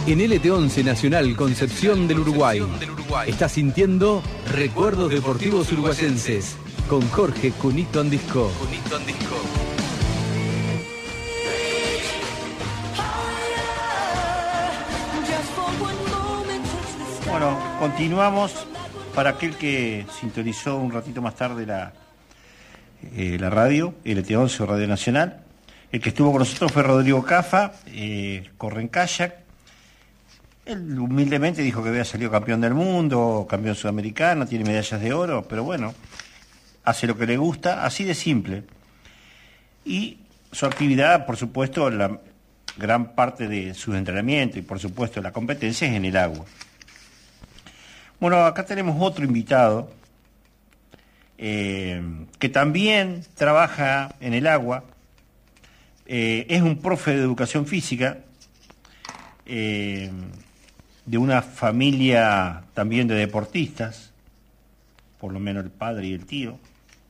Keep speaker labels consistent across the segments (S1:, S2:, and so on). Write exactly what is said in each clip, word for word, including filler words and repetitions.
S1: En L T once Nacional Concepción del Uruguay, estás sintiendo Recuerdos Deportivos Uruguayenses con Jorge Cunito Andisco.
S2: Bueno, continuamos. Para aquel que sintonizó un ratito más tarde la, eh, la radio, L T once o Radio Nacional, el que estuvo con nosotros fue Rodrigo Cafa, eh, corre en kayak. Él humildemente dijo que había salido campeón del mundo, campeón sudamericano, tiene medallas de oro, pero bueno, hace lo que le gusta, así de simple. Y su actividad, por supuesto, la gran parte de sus entrenamientos y por supuesto la competencia es en el agua. Bueno, acá tenemos otro invitado eh, que también trabaja en el agua, eh, es un profe de educación física, eh, de una familia también de deportistas, por lo menos el padre y el tío.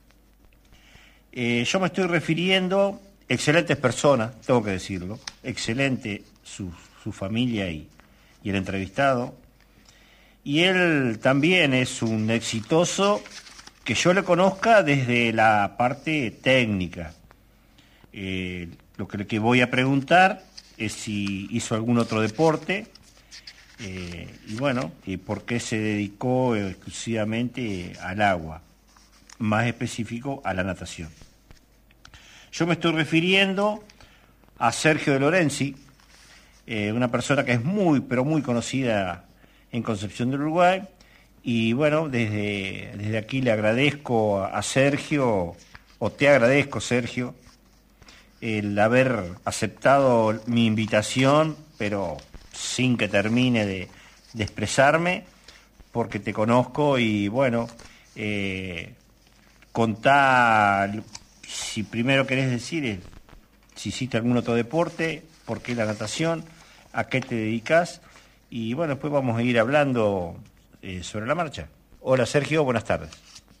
S2: Eh, yo me estoy refiriendo, excelentes personas, tengo que decirlo, excelente su, su familia y, y el entrevistado. Y él también es un exitoso que yo le conozca desde la parte técnica. Eh, lo que, que voy a preguntar es si hizo algún otro deporte eh, y bueno, y por qué se dedicó exclusivamente al agua, más específico a la natación. Yo me estoy refiriendo a Sergio de Lorenzi, eh, una persona que es muy, pero muy conocida en Concepción del Uruguay, y bueno, desde, desde aquí le agradezco a Sergio, o te agradezco, Sergio, el haber aceptado mi invitación, pero sin que termine de, de expresarme, porque te conozco y bueno, eh, contá, si primero querés decir, es, si hiciste algún otro deporte, por qué la natación, a qué te dedicas. Y bueno, después vamos a ir hablando eh, sobre la marcha. Hola Sergio, buenas tardes.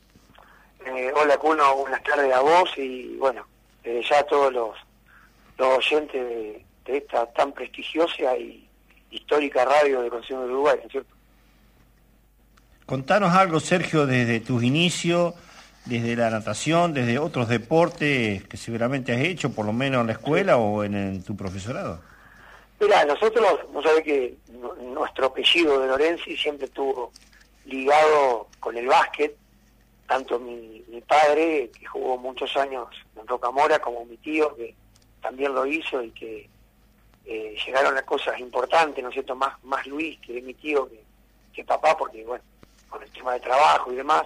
S3: Eh, hola Cuno, buenas tardes a vos y bueno, desde ya a todos los, los oyentes de, de esta tan prestigiosa y histórica radio de Concepción del Uruguay, ¿no es cierto?
S2: Contanos algo, Sergio, desde tus inicios, desde la natación, desde otros deportes que seguramente has hecho, por lo menos en la escuela sí. o en, en tu profesorado.
S3: Mira, nosotros, vos sabés que nuestro apellido de Lorenzi siempre estuvo ligado con el básquet, tanto mi, mi padre, que jugó muchos años en Rocamora, como mi tío, que también lo hizo y que eh, llegaron a cosas importantes, ¿no es cierto? Más, más Luis, que es mi tío, que, que papá, porque bueno, con el tema de trabajo y demás,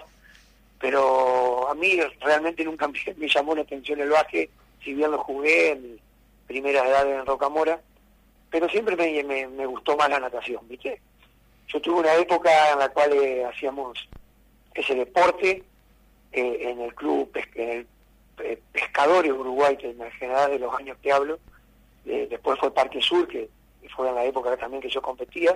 S3: pero a mí realmente nunca me, me llamó la atención el básquet, si bien lo jugué en mis primeras edades en Rocamora, pero siempre me, me, me gustó más la natación, ¿viste? Yo tuve una época en la cual eh, hacíamos ese deporte eh, en el club, en el eh, Pescadores Uruguay, que en general de los años que hablo, eh, después fue Parque Sur, que fue en la época también que yo competía,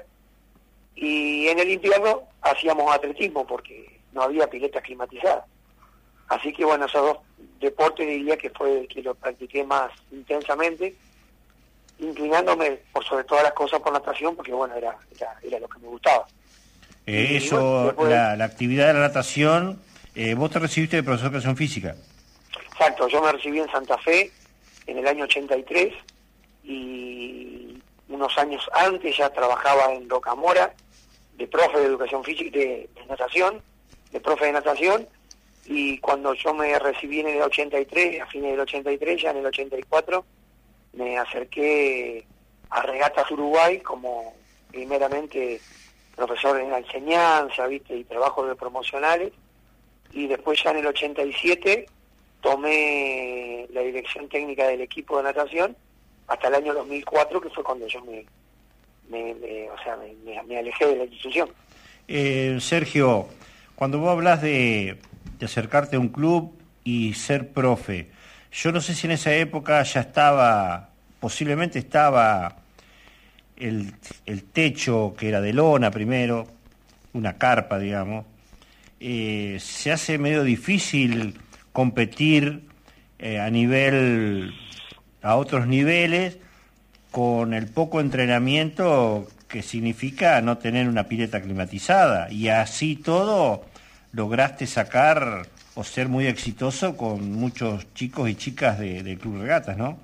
S3: y en el invierno hacíamos atletismo porque no había piletas climatizadas. Así que bueno, esos dos deportes diría que fue el que lo practiqué más intensamente, inclinándome por sobre todas las cosas por natación, porque bueno, era, era, era lo que me gustaba.
S2: Eh,
S3: y,
S2: eso,
S3: bueno, después,
S2: la, la actividad de la natación, eh, vos te recibiste de profesor de educación física.
S3: Exacto, yo me recibí en Santa Fe en el año ochenta y tres, y unos años antes ya trabajaba en Rocamora, de profe de educación física, de, de natación, de profe de natación, y cuando yo me recibí en el ochenta y tres, a fines del ochenta y tres, ya en el ochenta y cuatro, me acerqué a Regatas Uruguay como primeramente profesor en la enseñanza, ¿viste? Y trabajos de promocionales, y después ya en el ochenta y siete tomé la dirección técnica del equipo de natación hasta el año dos mil cuatro, que fue cuando yo me, me, me o sea, me, me, me alejé de la institución.
S2: Eh, Sergio, cuando vos hablas de, de acercarte a un club y ser profe, yo no sé si en esa época ya estaba, posiblemente estaba el, el techo que era de lona primero, una carpa, digamos. Eh, se hace medio difícil competir eh, a nivel, a otros niveles, con el poco entrenamiento que significa no tener una pileta climatizada, y así todo lograste sacar o ser muy exitoso con muchos chicos y chicas de, del Club Regatas, ¿no?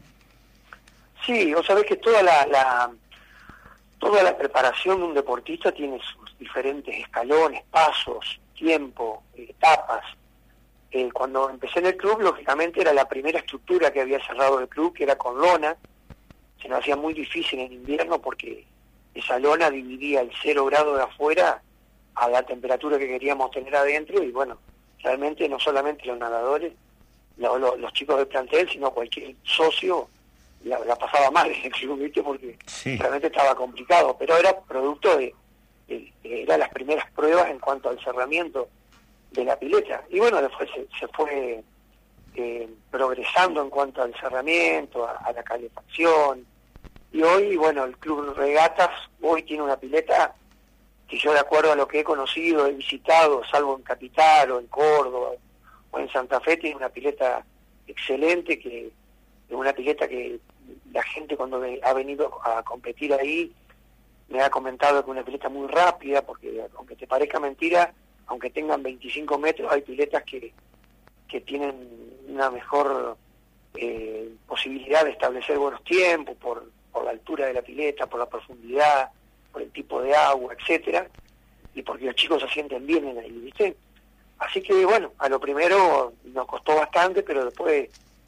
S3: Sí, vos sabés que toda la, la toda la preparación de un deportista tiene sus diferentes escalones, pasos, tiempo, etapas. Eh, cuando empecé en el club, lógicamente era la primera estructura que había cerrado el club, que era con lona. Se nos hacía muy difícil en invierno porque esa lona dividía el cero grado de afuera a la temperatura que queríamos tener adentro, y bueno, realmente no solamente los nadadores, lo, lo, los chicos del plantel, sino cualquier socio la, la pasaba mal en el club, ¿viste? Porque sí, realmente estaba complicado, pero era producto de, de, de eran las primeras pruebas en cuanto al cerramiento de la pileta, y bueno, después se, se fue eh, progresando en cuanto al cerramiento, a, a la calefacción, y hoy, bueno, el Club Regatas hoy tiene una pileta que yo, de acuerdo a lo que he conocido, he visitado, salvo en Capital o en Córdoba o en Santa Fe, tiene una pileta excelente, que es una pileta que la gente cuando ha venido a competir ahí me ha comentado que es una pileta muy rápida, porque aunque te parezca mentira, aunque tengan veinticinco metros, hay piletas que, que tienen una mejor eh, posibilidad de establecer buenos tiempos por, por la altura de la pileta, por la profundidad, por el tipo de agua, etcétera, y porque los chicos se sienten bien en ahí, ¿viste? Así que, bueno, a lo primero nos costó bastante, pero después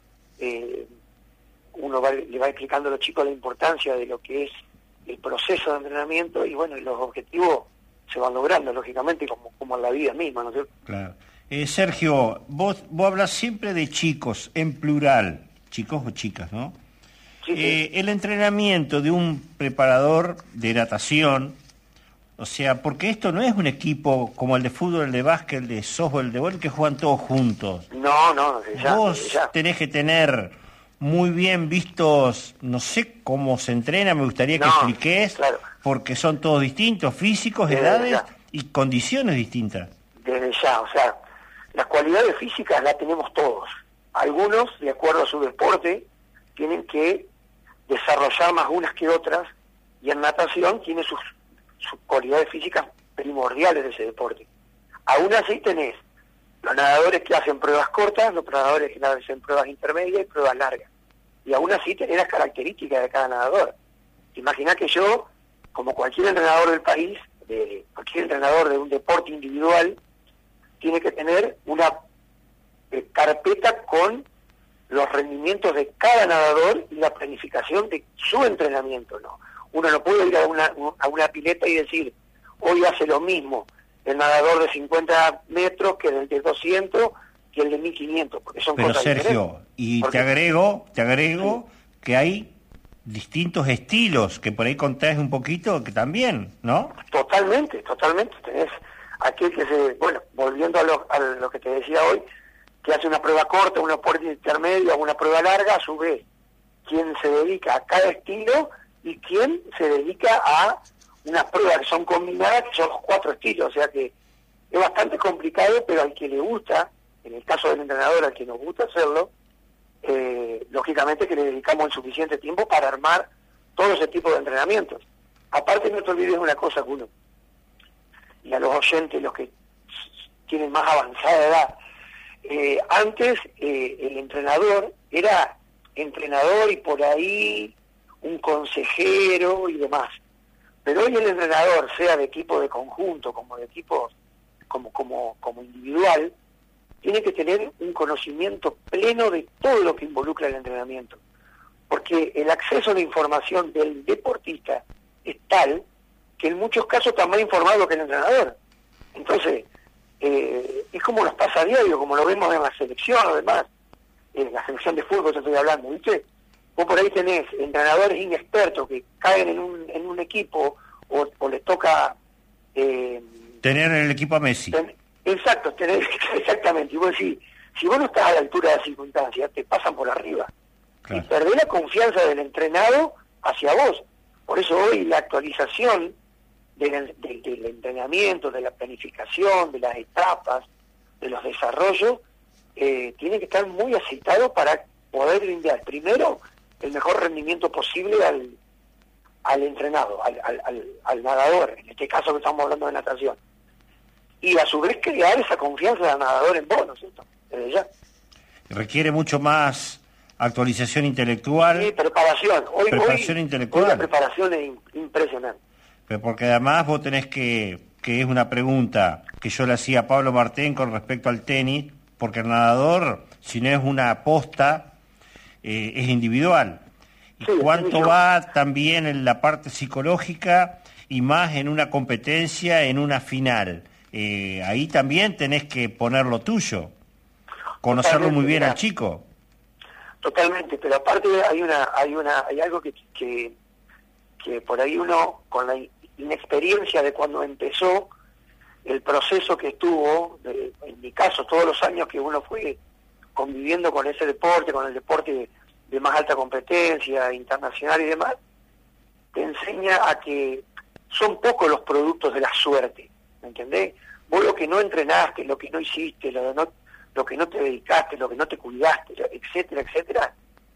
S3: eh, uno va, le va explicando a los chicos la importancia de lo que es el proceso de entrenamiento, y bueno, y los objetivos se van logrando, lógicamente, como, como en la vida misma, ¿no es cierto?
S2: Claro. Eh, Sergio, vos, vos hablas siempre de chicos, en plural, chicos o chicas, ¿no?
S3: Sí, sí.
S2: Eh, el entrenamiento de un preparador de natación, o sea, porque esto no es un equipo como el de fútbol, el de básquet, el de softball, el de voleibol, que juegan todos juntos.
S3: No, no, ya,
S2: Vos
S3: ya.
S2: tenés que tener muy bien vistos, no sé cómo se entrena, me gustaría que
S3: No,
S2: expliques,
S3: claro.
S2: porque son todos distintos, físicos,
S3: Desde
S2: edades
S3: ya.
S2: y condiciones distintas.
S3: Desde ya, o sea, las cualidades físicas las tenemos todos. Algunos, de acuerdo a su deporte, tienen que desarrollar más unas que otras, y en natación tiene sus, sus cualidades físicas primordiales de ese deporte. Aún así tenés los nadadores que hacen pruebas cortas, los nadadores que hacen pruebas intermedias y pruebas largas. Y aún así tenés las características de cada nadador. Imaginá que yo, como cualquier entrenador del país, de cualquier entrenador de un deporte individual, tiene que tener una eh, carpeta con los rendimientos de cada nadador y la planificación de su entrenamiento, ¿no? Uno no puede ir a una, a una pileta y decir, hoy hace lo mismo el nadador de cincuenta metros que el de doscientos que el de mil quinientos, porque son
S2: Pero
S3: cosas
S2: Sergio,
S3: diferentes.
S2: y
S3: Porque,
S2: te agrego, te agrego sí, que hay distintos estilos, que por ahí contás un poquito, que también, ¿no?
S3: Totalmente, totalmente. Tenés aquel que se, bueno, volviendo a lo, a lo que te decía hoy, que hace una prueba corta, una prueba intermedia, una prueba larga, a su vez, quien se dedica a cada estilo y quien se dedica a unas pruebas que son combinadas, que son los cuatro estilos, o sea que es bastante complicado, pero al que le gusta, en el caso del entrenador, al que nos gusta hacerlo, eh, lógicamente que le dedicamos el suficiente tiempo para armar todo ese tipo de entrenamientos. Aparte, no te olvides de una cosa, que uno, y a los oyentes, los que tienen más avanzada edad, eh, antes eh, el entrenador era entrenador y por ahí un consejero y demás. Pero hoy el entrenador, sea de equipo de conjunto, como de equipo como, como, como individual, tiene que tener un conocimiento pleno de todo lo que involucra el entrenamiento. Porque el acceso a la información del deportista es tal que en muchos casos está más informado que el entrenador. Entonces, eh, es como nos pasa a diario, como lo vemos en la selección, además, en la selección de fútbol te estoy hablando, ¿viste? Vos por ahí tenés entrenadores inexpertos que caen en un, en un equipo o, o les toca... Eh,
S2: tener en el equipo a Messi.
S3: Ten, exacto, tener, exactamente. Y vos decís, si vos no estás a la altura de las circunstancias, te pasan por arriba. Claro. Y perdés la confianza del entrenado hacia vos. Por eso hoy la actualización del, del, del entrenamiento, de la planificación, de las etapas, de los desarrollos, eh, tiene que estar muy aceitado para poder brindar primero el mejor rendimiento posible al, al entrenado, al, al, al, al nadador, en este caso que estamos hablando de natación. Y a su vez crear esa confianza del nadador en vos, ¿no es cierto? Desde ya.
S2: Requiere mucho más actualización intelectual.
S3: Sí, preparación. Hoy,
S2: preparación
S3: hoy,
S2: intelectual.
S3: hoy la preparación es impresionante.
S2: Pero porque además vos tenés que, que es una pregunta que yo le hacía a Pablo Martín con respecto al tenis, porque el nadador, si no es una aposta, eh, es individual. ¿Y sí, cuánto va también en la parte psicológica y más en una competencia, en una final? Eh, ahí también tenés que poner lo tuyo, conocerlo Totalmente, muy bien mira, al chico.
S3: Totalmente, pero aparte hay una, hay una, hay algo que, que, que por ahí uno, con la inexperiencia de cuando empezó el proceso que estuvo, de, en mi caso, todos los años que uno fue conviviendo con ese deporte, con el deporte de, de más alta competencia, internacional y demás, te enseña a que son pocos los productos de la suerte, ¿me entendés? Vos lo que no entrenaste, lo que no hiciste, lo, no, lo que no te dedicaste, lo que no te cuidaste, etcétera, etcétera,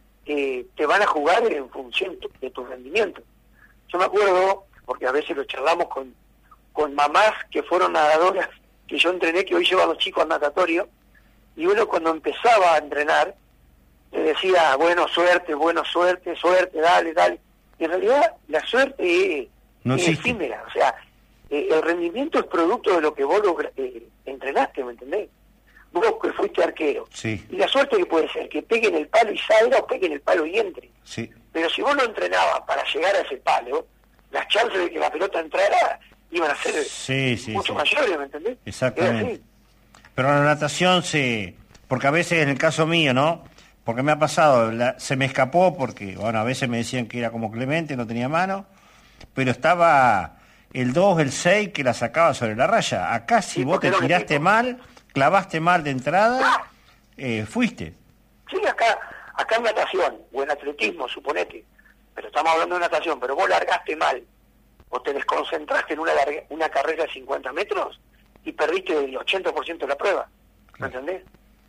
S3: eh, te van a jugar en función de tu rendimiento. Yo me acuerdo, porque a veces lo charlamos con, con mamás que fueron nadadoras, que yo entrené, que hoy llevan a los chicos al natatorio, y uno cuando empezaba a entrenar, le decía, bueno, suerte, bueno, suerte, suerte, dale, dale. Y en realidad la suerte es, no es efímera, o sea, eh, el rendimiento es producto de lo que vos logra, eh, entrenaste, ¿me entendés? Vos que fuiste arquero.
S2: Sí.
S3: Y la suerte que puede ser que pegue en el palo y salga o pegue en el palo y entre.
S2: Sí.
S3: Pero si vos no entrenabas para llegar a ese palo, las chances de que la pelota entrara iban a ser
S2: sí, sí,
S3: mucho
S2: sí.
S3: mayores, ¿me entendés?
S2: Exactamente. Pero la natación se... Porque a veces, en el caso mío, ¿no? Porque me ha pasado, la... se me escapó porque, bueno, a veces me decían que era como Clemente, no tenía mano, pero estaba el dos, el seis que la sacaba sobre la raya. Acá si sí, vos te tiraste mal, clavaste mal de entrada, eh, fuiste.
S3: Sí, acá, acá en natación, o en atletismo, suponete, pero estamos hablando de natación, pero vos largaste mal, o te desconcentraste en una, larga, una carrera de cincuenta metros y perdiste el ochenta por ciento de la prueba, ¿me entendés?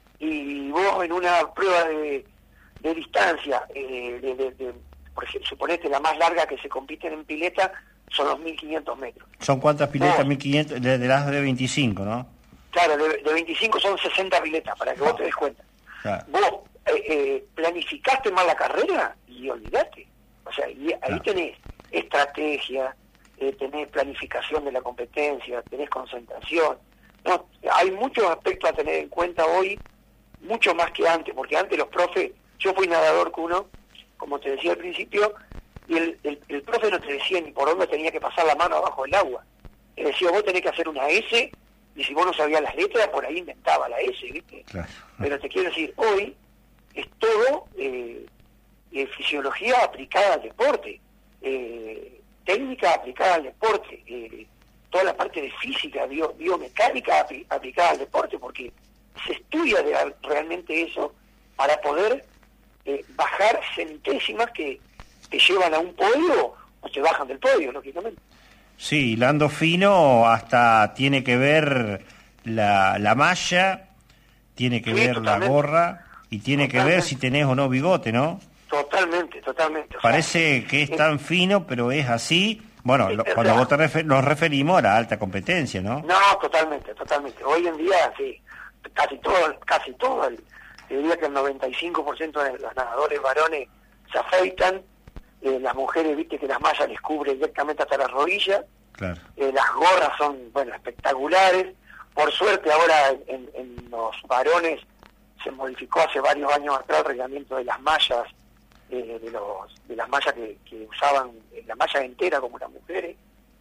S3: Y vos en una prueba de, de distancia, eh, de, de, de, por ejemplo, suponete la más larga que se compiten en pileta, son los mil quinientos metros.
S2: ¿Son cuántas piletas? Vos, mil quinientos, de, de las de veinticinco, ¿no?
S3: Claro, de, de veinticinco son sesenta piletas, para que vos te des cuenta. Claro. Vos eh, eh, planificaste mal la carrera y olvidaste. O sea, y ahí claro. tenés estrategia, eh, tenés planificación de la competencia, tenés concentración. No, hay muchos aspectos a tener en cuenta hoy, mucho más que antes, porque antes los profes, yo fui nadador cuno, como te decía al principio, y el, el, el profe no te decía ni por dónde tenía que pasar la mano abajo del agua. Te decía, vos tenés que hacer una S, y si vos no sabías las letras, por ahí inventaba la S, ¿viste? Claro. Pero te quiero decir, hoy es todo eh, eh, fisiología aplicada al deporte, eh, técnica aplicada al deporte, eh, toda la parte de física, bio, biomecánica apl aplicada al deporte, porque se estudia de, realmente eso para poder eh, bajar centésimas que te llevan a un podio o te bajan del podio, lógicamente.
S2: Sí, hilando fino hasta tiene que ver la, la malla, tiene que sí, ver totalmente. La gorra y tiene totalmente. Que ver si tenés o no bigote, ¿no?
S3: Totalmente, totalmente. O
S2: Parece
S3: sea,
S2: que es
S3: eh,
S2: tan fino, pero es así. Bueno,
S3: eh,
S2: lo, cuando vos te refer nos referimos a la alta competencia, ¿no?
S3: No, totalmente, totalmente. Hoy en día, sí, casi todo, casi todo, el, te diría que el noventa y cinco por ciento de los nadadores varones se afeitan. Eh, las mujeres, viste que las mallas les cubre directamente hasta las rodillas.
S2: Claro.
S3: Eh, las gorras son, bueno, espectaculares. Por suerte ahora en, en los varones se modificó hace varios años atrás el reglamento de las mallas, eh, de los de las mallas que, que usaban, la malla entera como las mujeres,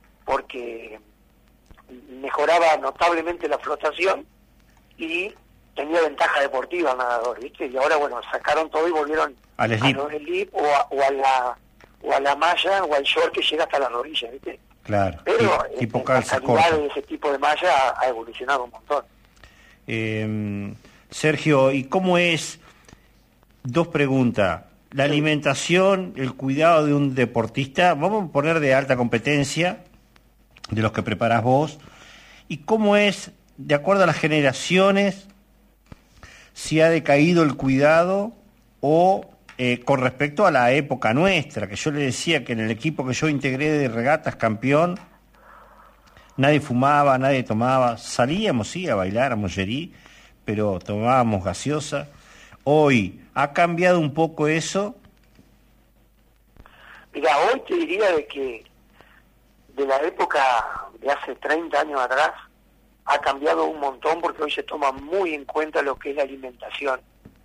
S3: porque mejoraba notablemente la flotación y tenía ventaja deportiva al nadador, ¿viste? Y ahora, bueno, sacaron todo y volvieron
S2: al
S3: slip. a los slip o a, o a la o a la malla o al short que llega hasta la rodilla, ¿viste?
S2: Claro.
S3: Pero
S2: y, tipo
S3: la calidad corta. De ese tipo de malla ha, ha evolucionado un montón.
S2: Eh, Sergio, ¿y cómo es? Dos preguntas. La sí. alimentación, el cuidado de un deportista, vamos a poner de alta competencia, de los que preparás vos, y cómo es, de acuerdo a las generaciones, si ha decaído el cuidado o eh, con respecto a la época nuestra, que yo le decía que en el equipo que yo integré de regatas campeón, nadie fumaba, nadie tomaba, salíamos, sí, a bailar, a mollerí, pero tomábamos gaseosa. Hoy, ¿ha cambiado un poco eso?
S3: Mira, hoy te diría de que de la época de hace treinta años atrás ha cambiado un montón, porque hoy se toma muy en cuenta lo que es la alimentación.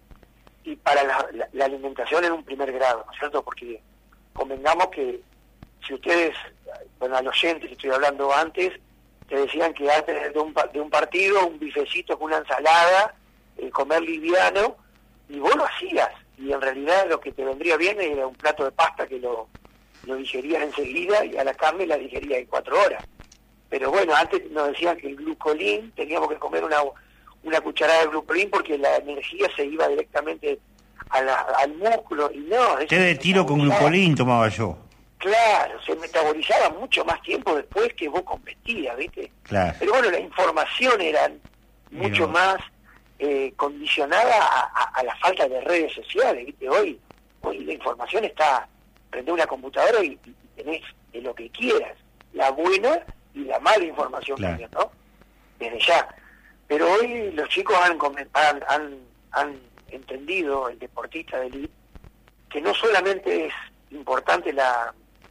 S3: Y para la, la, la alimentación en un primer grado, ¿no es cierto? Porque convengamos que si ustedes, bueno, al oyente, estoy hablando antes, te decían que antes de un, de un partido, un bifecito con una ensalada, eh, comer liviano, y vos lo hacías, y en realidad lo que te vendría bien era un plato de pasta que lo, lo digerías enseguida, y a la carne la digerías en cuatro horas. Pero bueno, antes nos decían que el glucolín, teníamos que comer una, una cucharada de glucolín porque la energía se iba directamente a la, al músculo, y no...
S2: Té de tiro con glucolín tomaba yo.
S3: Claro, se metabolizaba mucho más tiempo después que vos competías, ¿viste?
S2: Claro.
S3: Pero bueno, la información era mucho
S2: Pero... más
S3: eh, condicionada a, a, a la falta de redes sociales, ¿viste? Hoy, hoy la información está, prende una computadora y, y tenés de lo que quieras, la buena y la mala información,
S2: claro,
S3: ¿no? Desde ya. Pero hoy los chicos han, han, han, han entendido, el deportista de elite, que no solamente es importante la,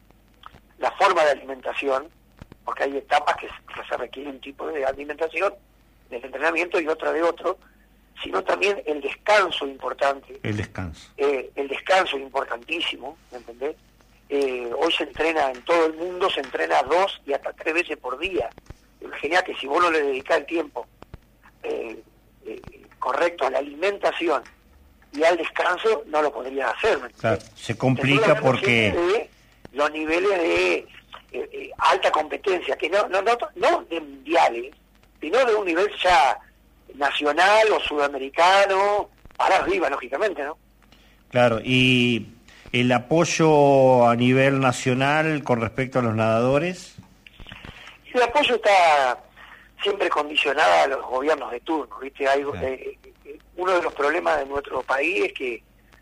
S3: la forma de alimentación, porque hay etapas que, que se requiere un tipo de alimentación, del entrenamiento y otra de otro, sino también el descanso importante.
S2: El descanso.
S3: Eh, el descanso importantísimo, ¿me entendés? Eh, hoy se entrena en todo el mundo, se entrena dos y hasta tres veces por día. Imaginá que si vos no le dedicás el tiempo eh, eh, correcto a la alimentación y al descanso, no lo podrías hacer.
S2: Claro, se complica porque...
S3: De los niveles de eh, eh, alta competencia, que no, no, no, no de mundiales, sino de un nivel ya nacional o sudamericano, para arriba, lógicamente, ¿no?
S2: Claro, y el apoyo a nivel nacional con respecto a los nadadores.
S3: El apoyo está siempre condicionado a los gobiernos de turno, ¿viste? Hay, claro. eh, eh, uno de los problemas de nuestro país es que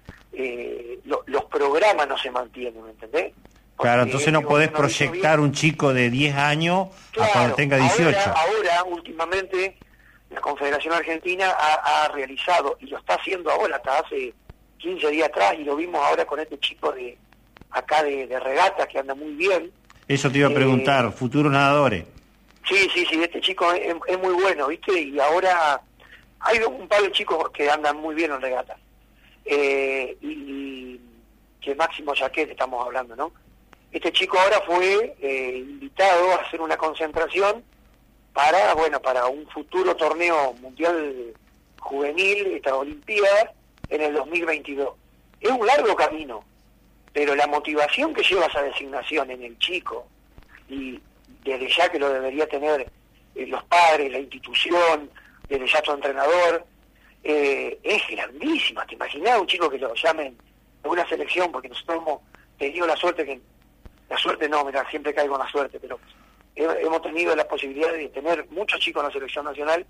S3: eh, lo, los programas no se mantienen, ¿me entendés? Porque
S2: claro, entonces no podés proyectar un chico de diez años claro, a cuando tenga dieciocho.
S3: Ahora, ahora, últimamente, la Confederación Argentina ha, ha realizado, y lo está haciendo ahora, hasta hace quince días atrás, y lo vimos ahora con este chico de acá de, de regata, que anda muy bien.
S2: Eso te iba a preguntar, eh, futuros nadadores.
S3: Sí, sí, sí, este chico es, es muy bueno, ¿viste? Y ahora hay un par de chicos que andan muy bien en regata. Eh, y, y que Máximo Jaquet estamos hablando, ¿no? Este chico ahora fue eh, invitado a hacer una concentración para, bueno, para un futuro torneo mundial juvenil, esta Olimpiada, en el dos mil veintidós. Es un largo camino, pero la motivación que lleva esa designación en el chico, y desde ya que lo debería tener eh, los padres, la institución, desde ya su entrenador, eh, es grandísima. ¿Te imaginás un chico que lo llamen a una selección? Porque nosotros hemos tenido la suerte que... La suerte no, mira, siempre caigo en la suerte, pero hemos tenido la posibilidad de tener muchos chicos en la selección nacional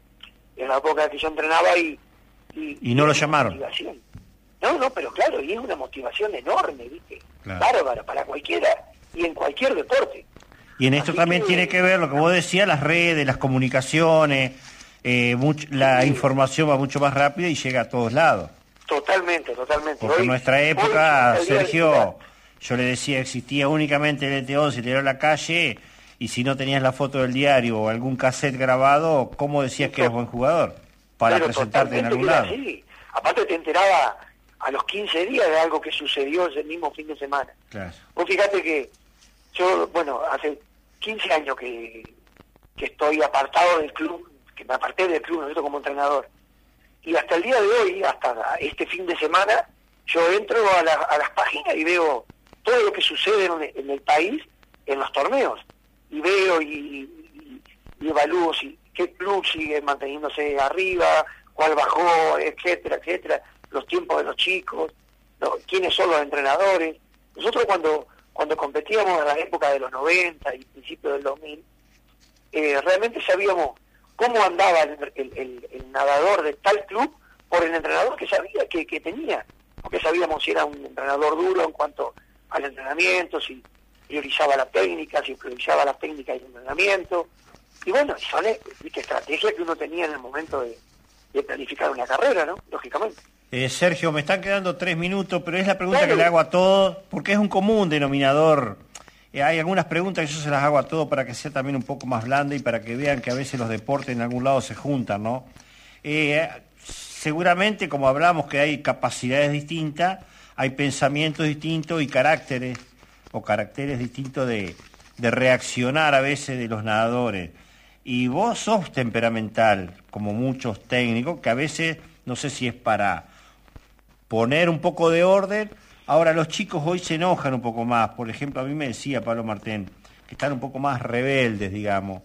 S3: en la época que yo entrenaba y...
S2: Y, y no lo llamaron.
S3: Motivación. No, no, pero claro, y es una motivación enorme, ¿viste?
S2: Claro.
S3: Bárbara, para cualquiera y en cualquier deporte.
S2: Y en esto Así también que... tiene que ver lo que vos decías, las redes, las comunicaciones, eh, mucho, la sí. información va mucho más rápido y llega a todos lados.
S3: Totalmente, totalmente.
S2: Porque hoy, en nuestra época, hoy, Sergio... Yo le decía, existía únicamente el E T once, te dio a la calle, y si no tenías la foto del diario o algún cassette grabado, ¿cómo decías que eras buen jugador? Para Pero presentarte en algún lado.
S3: Sí. Aparte te enteraba a los quince días de algo que sucedió ese mismo fin de semana.
S2: Claro.
S3: Vos fíjate que yo, bueno, hace quince años que, que estoy apartado del club, que me aparté del club, ¿no? Como entrenador. Y hasta el día de hoy, hasta este fin de semana, yo entro a, la, a las páginas y veo todo lo que sucede en, en el país, en los torneos, y veo y, y, y evalúo si qué club sigue manteniéndose arriba, cuál bajó, etcétera, etcétera, los tiempos de los chicos, ¿no? Quiénes son los entrenadores. Nosotros cuando cuando competíamos en la época de los noventa y principios del dos mil, eh, realmente sabíamos cómo andaba el, el, el, el nadador de tal club por el entrenador que sabía que, que tenía. porque sabíamos si era un entrenador duro en cuanto al entrenamiento, si priorizaba la técnica, si priorizaba la técnica y el entrenamiento. Y bueno, son ¿viste? estrategias que uno tenía en el momento de, de planificar una carrera, ¿no? Lógicamente.
S2: Eh, Sergio, me están quedando tres minutos, pero es la pregunta
S3: Claro.
S2: que le hago a todos, porque es un común denominador. Eh, hay algunas preguntas que yo se las hago a todos para que sea también un poco más blanda y para que vean que a veces los deportes en algún lado se juntan, ¿no? Eh, seguramente, como hablamos, que hay capacidades distintas, hay pensamientos distintos y caracteres, o caracteres distintos de, de reaccionar a veces de los nadadores. Y vos sos temperamental, como muchos técnicos, que a veces, no sé si es para poner un poco de orden. Ahora, los chicos hoy se enojan un poco más. Por ejemplo, a mí me decía Pablo Martín, que están un poco más rebeldes, digamos.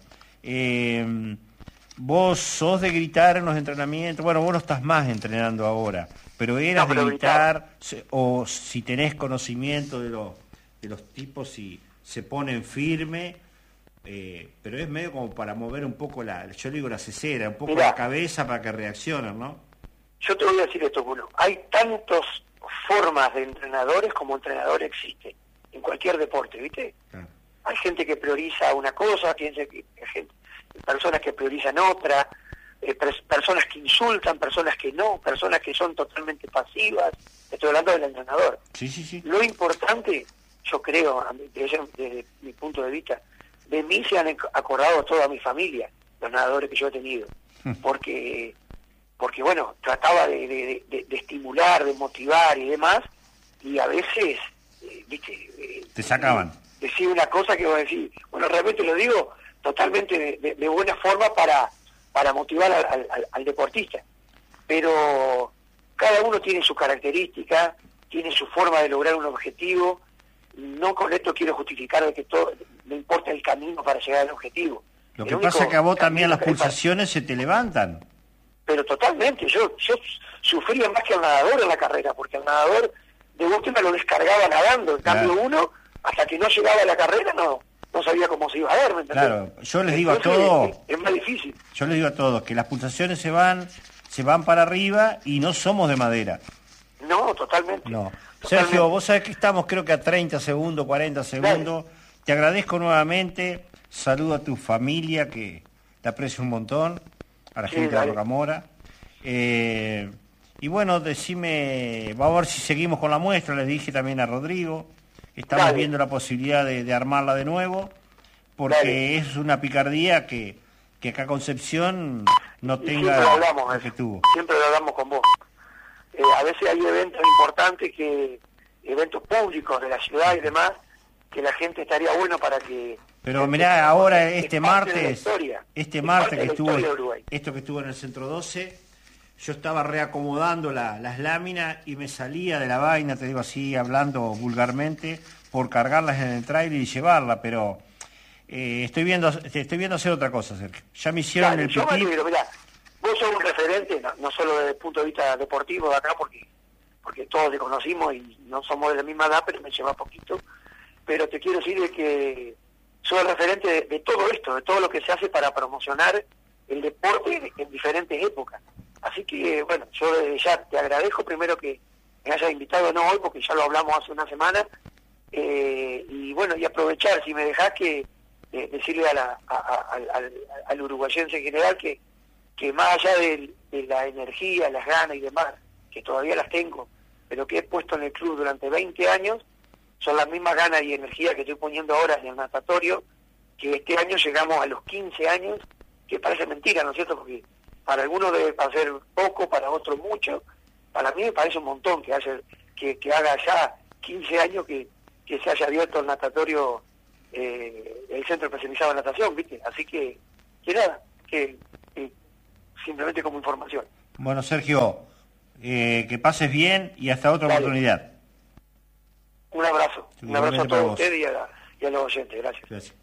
S2: Eh, vos sos de gritar en los entrenamientos. Bueno, vos no estás más entrenando ahora, pero eras
S3: No, pero
S2: de gritar, se- o si tenés conocimiento de los, de los tipos, si se ponen firme. Eh, pero es medio como para mover un poco la, yo digo la cesera, un poco
S3: Mirá.
S2: la cabeza para que reaccionen, ¿no?
S3: Yo te voy a decir esto, Bruno. Hay tantas formas de entrenadores como entrenador existe en cualquier deporte, ¿viste?
S2: Claro.
S3: Hay gente que prioriza una cosa, piensa que hay gente, personas que priorizan otra, eh, pers- personas que insultan, personas que no, personas que son totalmente pasivas. Estoy hablando del entrenador.
S2: Sí, sí, sí.
S3: Lo importante, yo creo, a mí, desde, desde mi punto de vista, de mí se han ac- acordado toda mi familia, los nadadores que yo he tenido, porque, porque bueno, trataba de, de- de- de estimular, de motivar y demás, y a veces, eh, viste, eh,
S2: Te sacaban.
S3: decir una cosa que voy a decir, bueno, realmente lo digo totalmente de, de- de buena forma para, para motivar al, al- al- al deportista, pero cada uno tiene su característica, tiene su forma de lograr un objetivo. No con esto quiero justificar de que todo, no importa el camino para llegar al objetivo.
S2: Lo
S3: El
S2: que
S3: único
S2: pasa es que a vos también
S3: camino
S2: las
S3: que hay para-
S2: pulsaciones se te levantan.
S3: Pero totalmente, yo yo sufría más que al nadador en la carrera, porque al nadador de última lo descargaba nadando, en
S2: Claro.
S3: cambio uno, hasta que no llegaba a la carrera, no no sabía cómo se iba a ver, ¿me entendés?
S2: Claro, yo les digo a
S3: Entonces,
S2: todos-
S3: es, es más difícil.
S2: Yo les digo a todos que las pulsaciones se van, se van para arriba y no somos de madera.
S3: No, totalmente.
S2: No.
S3: Totalmente.
S2: Sergio, vos sabés que estamos creo que a treinta segundos, cuarenta segundos. Te agradezco nuevamente. Saludo a tu familia, que te aprecio un montón. A la
S3: Sí,
S2: gente de
S3: dale.
S2: Rocamora. Eh, y bueno, decime, vamos a ver si seguimos con la muestra. Les dije también a Rodrigo. Estamos
S3: Dale.
S2: viendo la posibilidad de, de armarla de nuevo. Porque
S3: Dale.
S2: es una picardía que, que acá Concepción no
S3: Y
S2: tenga
S3: siempre lo hablamos,
S2: lo
S3: eso.
S2: que tuvo.
S3: Siempre lo hablamos con vos. Eh, a veces hay eventos importantes, que eventos públicos de la ciudad y demás, que la gente estaría bueno para que...
S2: Pero
S3: que-
S2: mirá, ahora
S3: es
S2: este
S3: parte de la
S2: martes,
S3: historia.
S2: este
S3: Es
S2: martes
S3: parte
S2: que
S3: de la
S2: estuvo,
S3: historia de Uruguay.
S2: esto que estuvo en el Centro doce, yo estaba reacomodando la- las láminas y me salía de la vaina, te digo así, hablando vulgarmente, por cargarlas en el trailer y llevarla, pero eh, estoy viendo estoy viendo hacer otra cosa, Sergio. Ya me hicieron
S3: Claro,
S2: el
S3: yo me
S2: pipí.
S3: alegro, mirá, vos sos un referente, no, no solo desde el punto de vista deportivo de acá, porque porque todos te conocimos y no somos de la misma edad, pero me lleva poquito, pero te quiero decir de que sos el referente de, de todo esto, de todo lo que se hace para promocionar el deporte en diferentes épocas. Así que, bueno, yo desde ya te agradezco primero que me hayas invitado, no hoy, porque ya lo hablamos hace una semana, eh, y bueno, y aprovechar, si me dejás, que eh, decirle a la, a- a- al, al- al uruguayense en general que, que más allá de, de la energía, las ganas y demás, que todavía las tengo, pero que he puesto en el club durante veinte años, son las mismas ganas y energía que estoy poniendo ahora en el natatorio, que este año llegamos a los quince años, que parece mentira, ¿no es cierto? Porque para algunos debe parecer poco, para otros mucho, para mí me parece un montón que haya, que, que haga ya quince años que, que se haya abierto el natatorio, eh, el centro especializado en natación, ¿viste? Así que, que nada, que, que simplemente como información.
S2: Bueno, Sergio, eh, que pases bien y hasta otra
S3: Dale.
S2: oportunidad.
S3: Un abrazo,
S2: Sí,
S3: un abrazo a
S2: igualmente para
S3: todos
S2: vos.
S3: ustedes y a, y a los oyentes, gracias.
S2: Gracias.